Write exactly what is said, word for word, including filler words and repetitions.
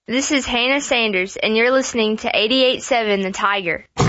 This is Hannah Sanders, and you're listening to eighty-eight point seven The Tiger.